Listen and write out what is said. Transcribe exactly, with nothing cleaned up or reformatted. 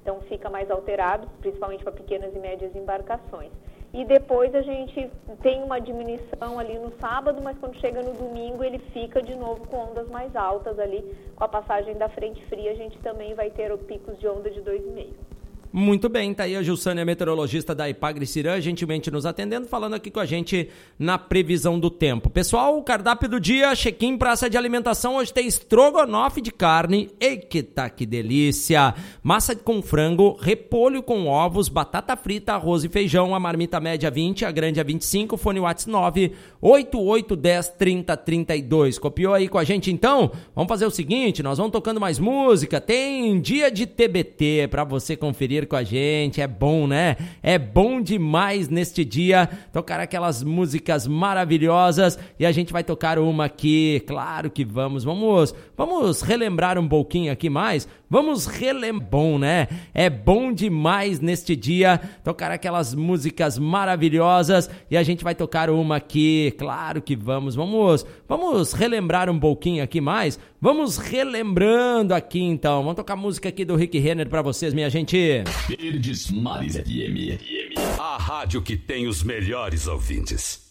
então fica mais alterado, principalmente para pequenas e médias embarcações. E depois a gente tem uma diminuição ali no sábado, mas quando chega no domingo ele fica de novo com ondas mais altas ali. Com a passagem da frente fria a gente também vai ter picos de onda de dois vírgula cinco. Muito bem, tá aí a Gilsânia, meteorologista da Ipagre-Cirã, gentilmente nos atendendo, falando aqui com a gente na previsão do tempo. Pessoal, o cardápio do dia, check-in, praça de alimentação, hoje tem estrogonofe de carne, e que tá que delícia, massa com frango, repolho com ovos, batata frita, arroz e feijão, a marmita média vinte, a grande a vinte e cinco, fone WhatsApp nove oito oito um zero trinta trinta e dois. Copiou aí com a gente então? Vamos fazer o seguinte, nós vamos tocando mais música, tem dia de T B T pra você conferir com a gente, é bom, né? É bom demais neste dia tocar aquelas músicas maravilhosas e a gente vai tocar uma aqui, claro que vamos, vamos, vamos relembrar um pouquinho aqui mais, vamos relembrar, bom, né? É bom demais neste dia tocar aquelas músicas maravilhosas e a gente vai tocar uma aqui, claro que vamos, vamos, vamos relembrar um pouquinho aqui mais, vamos relembrando aqui então, vamos tocar música aqui do Rick Renner pra vocês, minha gente. Verdes Mares F M, a rádio que tem os melhores ouvintes.